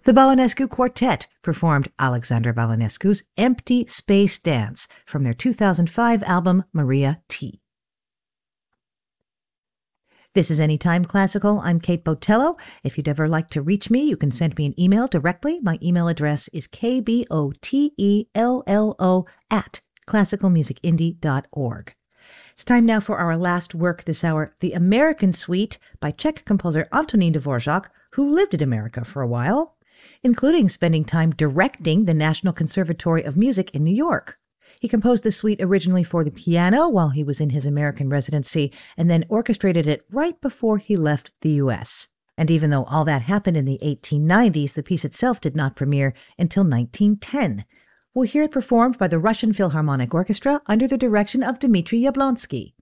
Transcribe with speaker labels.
Speaker 1: The Balanescu Quartet performed Alexander Balanescu's Empty Space Dance from their 2005 album Maria T. This is Anytime Classical. I'm Kate Botello. If you'd ever like to reach me, you can send me an email directly. My email address is kbotello@classicalmusicindie.org. It's time now for our last work this hour, The American Suite by Czech composer Antonín Dvořák, who lived in America for a while, including spending time directing the National Conservatory of Music in New York. He composed the suite originally for the piano while he was in his American residency, and then orchestrated it right before he left the U.S. And even though all that happened in the 1890s, the piece itself did not premiere until 1910. We'll hear it performed by the Russian Philharmonic Orchestra under the direction of Dmitry Yablonsky.